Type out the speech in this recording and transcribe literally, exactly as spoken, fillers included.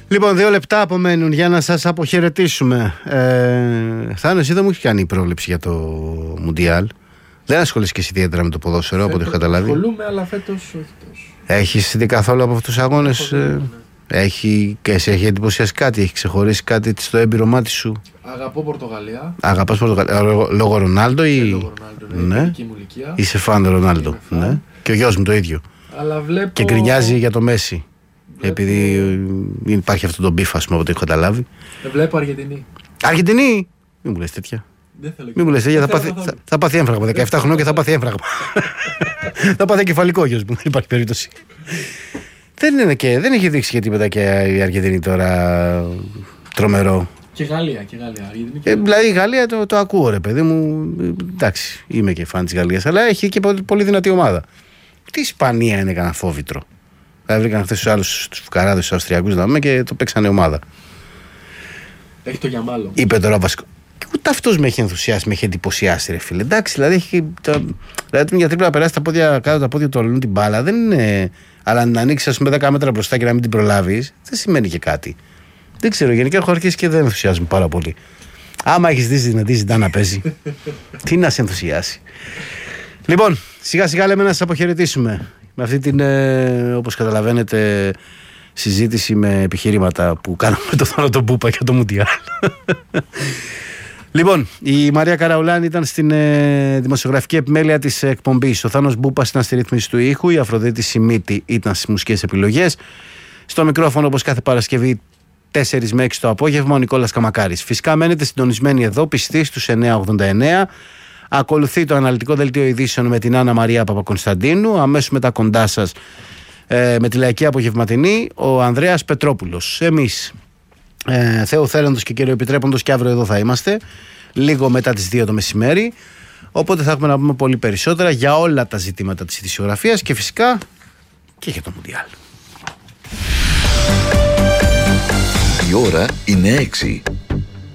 Λοιπόν, δύο λεπτά απομένουν για να σας αποχαιρετήσουμε. Ε, Θάνο, εσύ δεν μου έχει κάνει η πρόβλεψη για το Μουντιάλ. Δεν ασχολείσαι και εσύ ιδιαίτερα με το ποδόσφαιρο, από ό,τι έχω καταλάβει. Ασχολούμαι, αλλά φέτος όχι τόσο. Έχεις δει καθόλου από αυτούς τους αγώνες? Ε, ναι. Έχει, και σε έχει εντυπωσιάσει κάτι, έχει ξεχωρίσει κάτι στο έμπειρο μάτι σου? Αγαπώ Πορτογαλία. Αγαπάς Πορτογαλία λόγω Ρονάλντο ή? Λόγω Ρονάλντο, ναι. Δική μου ηλικία. Είσαι φαν Ρονάλντο. Ναι. Και ο γιος μου το ίδιο. Αλλά βλέπω... Και γκρινιάζει για το Μέση. Βλέπω... Επειδή υπάρχει αυτό το μπιφ, ας πούμε, από ό,τι έχω καταλάβει. Βλέπω Αργεντινή. Αργεντινή! Μην μου λες τέτοια. Μην μου λες τέτοια, θα, πάθει, θα, θα πάθει έμφραγμα. δεκαεπτά χρονών και θα πάθει έμφραγμα. Θα πάθει κεφαλικό γιος μου, δεν υπάρχει περίπτωση. Δεν, είναι και, δεν έχει δείξει και τίποτα και η Αργεντινή τώρα τρομερό. Και Γαλλία, και Γαλλία. Και... Ε, δηλαδή η Γαλλία το, το ακούω, ρε παιδί μου. Εντάξει, είμαι και φαν της Γαλλίας, αλλά έχει και πολύ δυνατή ομάδα. Τι Ισπανία είναι κανένα φόβητρο. Δηλαδή βρήκαν αυτές τους άλλους τους φουκαράδες, τους Αυστριακούς να δούμε και το παίξανε ομάδα. Έχει το Γιαμάλο. Είπε τώρα βασικό. Και ούτε αυτός με έχει ενθουσιάσει, με έχει εντυπωσιάσει, ρε φίλε. Εντάξει, δηλαδή έχει. Το... Δηλαδή την γιατρή πρέπει να περάσει τα πόδια κάτω τα πόδια του αλλού την μπάλα. Δεν είναι. Αλλά να ανοίξει, α πούμε, δέκα μέτρα μπροστά και να μην την προλάβει, δεν σημαίνει και κάτι. Δεν ξέρω. Γενικά έχω αρχίσει και δεν ενθουσιάζομαι πάρα πολύ. Άμα έχει δει δυνατή ζητά να παίζει, τι να σε ενθουσιάσει. Λοιπόν, σιγά σιγά λέμε να σας αποχαιρετήσουμε με αυτή την, ε, όπως καταλαβαίνετε, συζήτηση με επιχειρήματα που κάναμε με τον Θάνο τον Μπούπα και το Μουντιάλ. Λοιπόν, η Μαρία Καραουλάνη ήταν στην ε, δημοσιογραφική επιμέλεια της εκπομπής. Ο Θάνος Μπούπας ήταν στη ρύθμιση του ήχου. Η Αφροδίτη Σιμίτη ήταν στις μουσικές επιλογές. Στο μικρόφωνο, όπως κάθε Παρασκευή, τέσσερις με έξι το απόγευμα, ο Νικόλας Καμακάρης. Φυσικά μένετε συντονισμένοι εδώ, πιστοί στους εννιά ογδόντα εννιά. Ακολουθεί το αναλυτικό δελτίο ειδήσεων με την Άννα Μαρία Παπακονσταντίνου. Αμέσως μετά κοντά σας ε, με τη Λαϊκή Απογευματινή ο Ανδρέας Πετρόπουλος. Εμείς, ε, Θεού θέλοντος και Κύριο επιτρέποντος, και αύριο εδώ θα είμαστε, λίγο μετά τις δύο το μεσημέρι. Οπότε θα έχουμε να πούμε πολύ περισσότερα για όλα τα ζητήματα της ειδησιογραφίας και φυσικά και για το Μουντιάλ. Η ώρα είναι έξι.